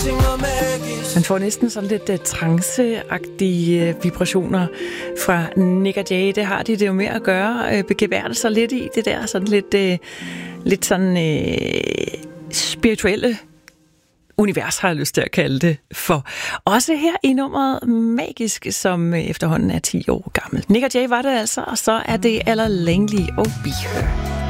Man får næsten sådan lidt tranceagtige vibrationer fra Nik og Jay. Det har de det jo med at gøre. Begeværte sig lidt i det der sådan lidt sådan spirituelle univers, har jeg lyst til at kalde det for. Også her i nummeret Magisk, som efterhånden er 10 år gammelt. Nik og Jay var det altså, og så er det Ella Langley og Be Her.